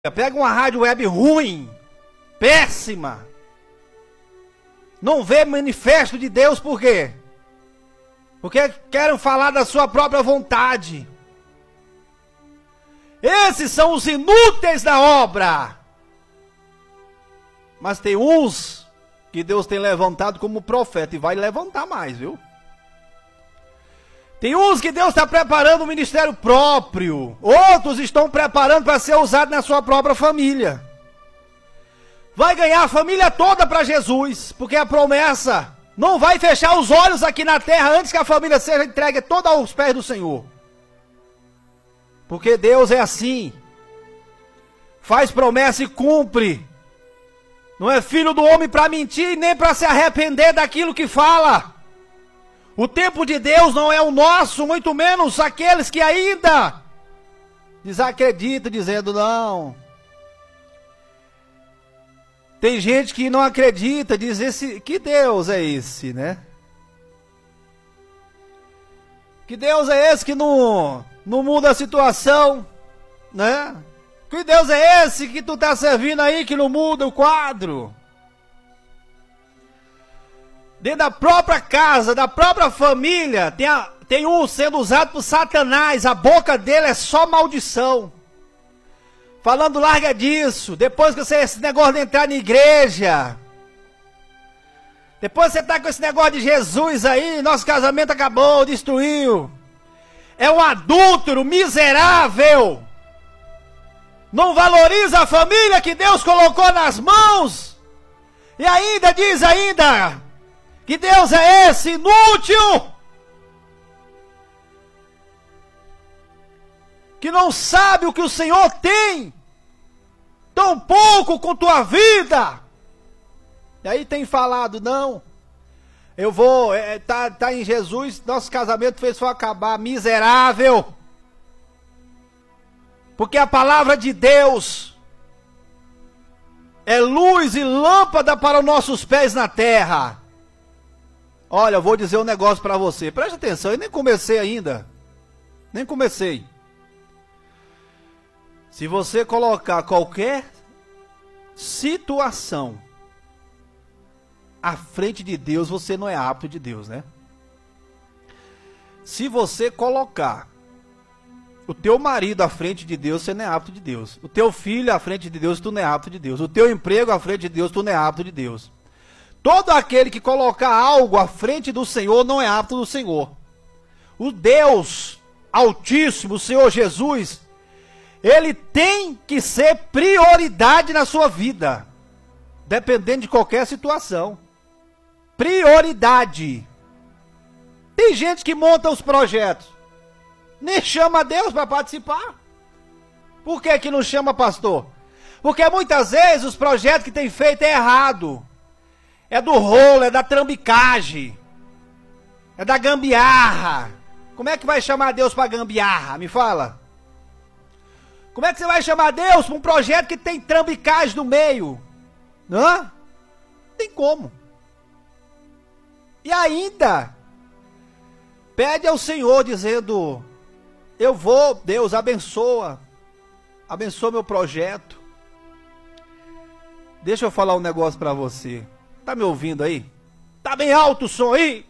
Pega uma rádio web ruim, péssima. Não vê manifesto de Deus, por quê? Porque querem falar da sua própria vontade. Esses são os inúteis da obra. Mas tem uns que Deus tem levantado como profeta, e vai levantar mais, viu? Tem uns que Deus está preparando um ministério próprio. Outros estão preparando para ser usado na sua própria família. Vai ganhar a família toda para Jesus, porque a promessa não vai fechar os olhos aqui na terra antes que a família seja entregue toda aos pés do Senhor. Porque Deus é assim. Faz promessa e cumpre. Não é filho do homem para mentir, nem para se arrepender daquilo que fala. O tempo de Deus não é o nosso, muito menos aqueles que ainda desacreditam, dizendo não. Tem gente que não acredita, diz que Deus é esse, né? Que Deus é esse que não muda a situação, né? Que Deus é esse que tu tá servindo aí que não muda o quadro? Dentro da própria casa, da própria família, tem um sendo usado por Satanás, a boca dele é só maldição. Falando, larga disso, depois que esse negócio de entrar na igreja, depois você tá com esse negócio de Jesus aí, nosso casamento acabou, destruiu. É um adúltero miserável. Não valoriza a família que Deus colocou nas mãos. E ainda diz que Deus é esse inútil, que não sabe o que o Senhor tem, tão pouco com tua vida. E aí tem falado, não, eu vou, tá em Jesus, nosso casamento fez só acabar, miserável. Porque a palavra de Deus é luz e lâmpada para os nossos pés na terra. Olha, eu vou dizer um negócio para você. Preste atenção, eu nem comecei ainda. Nem comecei. Se você colocar qualquer situação à frente de Deus, você não é apto de Deus, né? Se você colocar o teu marido à frente de Deus, você não é apto de Deus. O teu filho à frente de Deus, tu não é apto de Deus. O teu emprego à frente de Deus, tu não é apto de Deus. Todo aquele que colocar algo à frente do Senhor não é apto do Senhor. O Deus Altíssimo, o Senhor Jesus, Ele tem que ser prioridade na sua vida, dependendo de qualquer situação. Prioridade. Tem gente que monta os projetos, nem chama Deus para participar. Por que não chama pastor? Porque muitas vezes os projetos que tem feito é errado. É do rolo, é da trambicagem, é da gambiarra. Como é que vai chamar Deus para gambiarra? Me fala. Como é que você vai chamar Deus para um projeto que tem trambicagem no meio? Hã? Não tem como. E ainda pede ao Senhor dizendo, eu vou, Deus abençoa meu projeto. Deixa eu falar um negócio para você. Tá me ouvindo aí? Tá bem alto o som aí?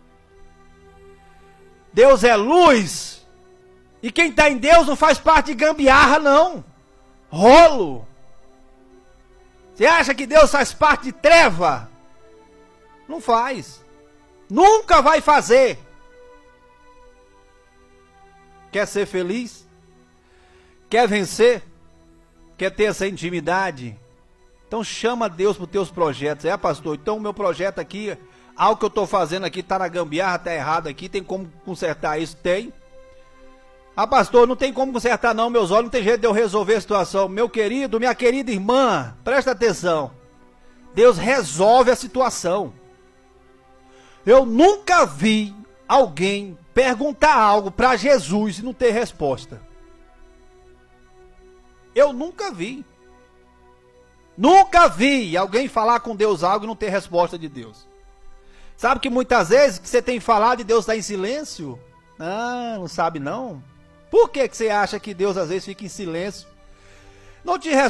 Deus é luz. E quem está em Deus não faz parte de gambiarra, não. Rolo. Você acha que Deus faz parte de treva? Não faz. Nunca vai fazer. Quer ser feliz? Quer vencer? Quer ter essa intimidade? Então chama Deus para os teus projetos. Pastor, então o meu projeto aqui, algo que eu estou fazendo aqui está na gambiarra, está errado aqui, tem como consertar isso? Tem. Pastor, não tem como consertar não, meus olhos, não tem jeito de eu resolver a situação. Meu querido, minha querida irmã, presta atenção. Deus resolve a situação. Eu nunca vi alguém perguntar algo para Jesus e não ter resposta. Eu nunca vi. Nunca vi alguém falar com Deus algo e não ter resposta de Deus. Sabe que muitas vezes que você tem falado e Deus está em silêncio? Não sabe não. Por que você acha que Deus às vezes fica em silêncio? Não te